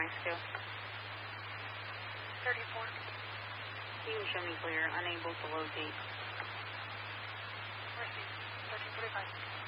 Mexico. 34. You can show me clear. Unable to locate. Received. 1345.